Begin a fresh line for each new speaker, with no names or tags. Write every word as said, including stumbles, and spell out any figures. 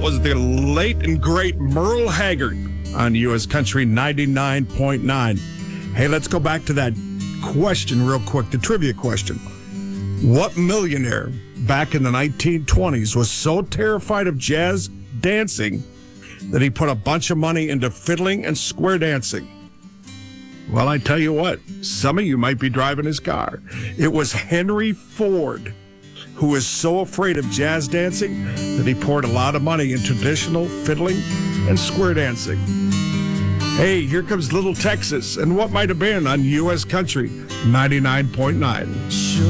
was the late and great Merle Haggard on U S Country ninety-nine point nine. Hey, let's go back to that question real quick, the trivia question. What millionaire back in the nineteen twenties was so terrified of jazz dancing that he put a bunch of money into fiddling and square dancing? Well, I tell you what, some of you might be driving his car. It was Henry Ford, who was so afraid of jazz dancing that he poured a lot of money in traditional fiddling and square dancing. Hey, here comes Little Texas and what might have been on U S Country ninety-nine point nine.